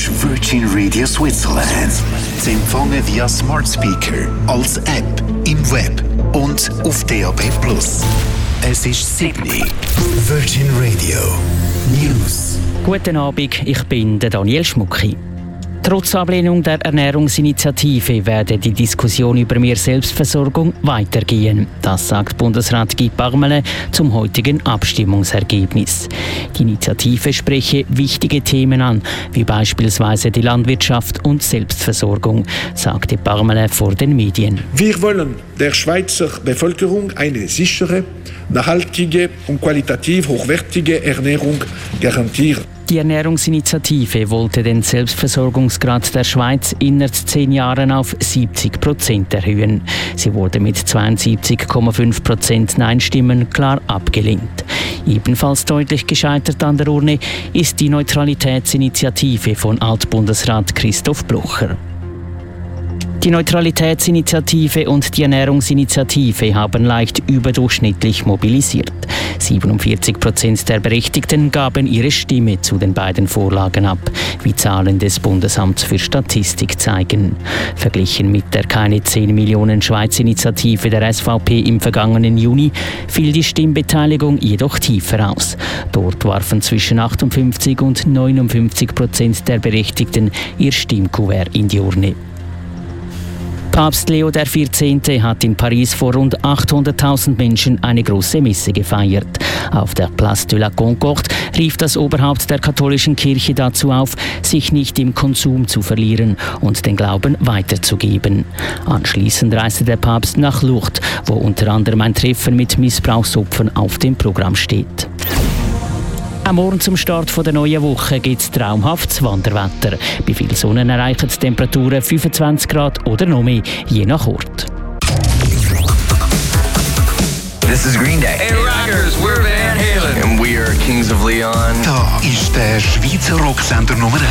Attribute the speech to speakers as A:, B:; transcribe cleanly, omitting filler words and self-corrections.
A: ist Virgin Radio Switzerland. Zu empfangen via Smart Speaker, als App, im Web und auf DAB+. Es ist Sydney. Virgin Radio News.
B: Guten Abend, ich bin Daniel Schmucki. Trotz Ablehnung der Ernährungsinitiative werde die Diskussion über mehr Selbstversorgung weitergehen. Das sagt Bundesrat Guy Parmelin zum heutigen Abstimmungsergebnis. Die Initiative spreche wichtige Themen an, wie beispielsweise die Landwirtschaft und Selbstversorgung, sagte Parmelin vor den Medien.
C: Wir wollen der Schweizer Bevölkerung eine sichere, nachhaltige und qualitativ hochwertige Ernährung garantieren.
B: Die Ernährungsinitiative wollte den Selbstversorgungsgrad der Schweiz innerhalb 10 Jahren auf 70% erhöhen. Sie wurde mit 72,5% Nein-Stimmen klar abgelehnt. Ebenfalls deutlich gescheitert an der Urne ist die Neutralitätsinitiative von Altbundesrat Christoph Blocher. Die Neutralitätsinitiative und die Ernährungsinitiative haben leicht überdurchschnittlich mobilisiert. 47% der Berechtigten gaben ihre Stimme zu den beiden Vorlagen ab, wie Zahlen des Bundesamts für Statistik zeigen. Verglichen mit der keine 10 Millionen Schweiz-Initiative der SVP im vergangenen Juni fiel die Stimmbeteiligung jedoch tiefer aus. Dort warfen zwischen 58 und 59% der Berechtigten ihr Stimmkuvert in die Urne. Papst Leo XIV. Hat in Paris vor rund 800.000 Menschen eine große Messe gefeiert. Auf der Place de la Concorde rief das Oberhaupt der katholischen Kirche dazu auf, sich nicht im Konsum zu verlieren und den Glauben weiterzugeben. Anschließend reiste der Papst nach Lourdes, wo unter anderem ein Treffen mit Missbrauchsopfern auf dem Programm steht. Am Morgen zum Start der neuen Woche gibt es traumhaftes Wanderwetter. Bei viel Sonne erreichen die Temperaturen 25 Grad oder noch mehr, je nach Ort.
D: This is Green Day.
E: Hey Rockers, we're Van Halen.
D: And we are Kings of Leon.
A: Da ist der Schweizer Rocksender Nummer